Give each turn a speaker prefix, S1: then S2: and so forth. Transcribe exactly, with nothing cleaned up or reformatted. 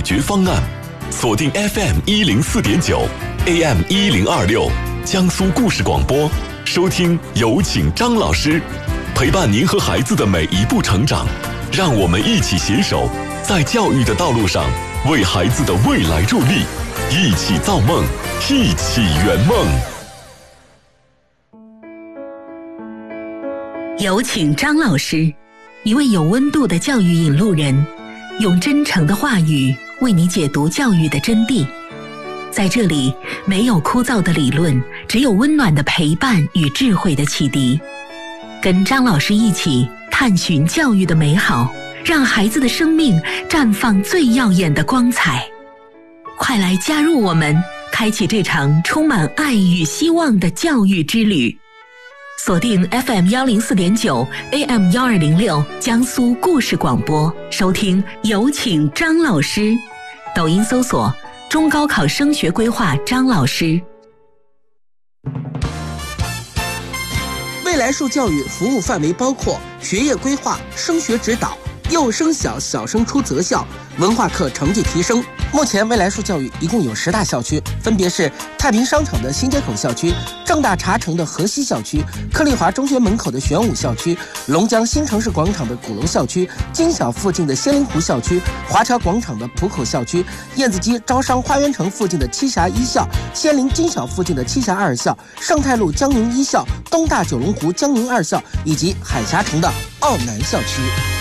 S1: 决方案。锁定 F M 一零四点九 A M 一零二六江苏故事广播，收听有请张老师，陪伴您和孩子的每一步成长。让我们一起携手，在教育的道路上为孩子的未来助力，一起造梦，一起圆梦。
S2: 有请张老师，一位有温度的教育引路人，用真诚的话语为你解读教育的真谛。在这里，没有枯燥的理论，只有温暖的陪伴与智慧的启迪。跟张老师一起探寻教育的美好，让孩子的生命绽放最耀眼的光彩。快来加入我们，开启这场充满爱与希望的教育之旅。锁定 F M 一零四点九 A M 一二零六江苏故事广播，收听有请张老师。抖音搜索中高考升学规划张老师。
S3: 未来树教育服务范围包括学业规划、升学指导、幼升小、小升初择校、文化课成绩提升。目前未来树教育一共有十大校区，分别是太平商场的新街口校区、正大茶城的河西校区、克利华中学门口的玄武校区、龙江新城市广场的鼓楼校区、金小附近的仙林湖校区、华侨广场的浦口校区、燕子矶招商花园城附近的栖霞一校、仙林金小附近的栖霞二校、盛泰路江宁一校、东大九龙湖江宁二校以及海峡城的奥南校区。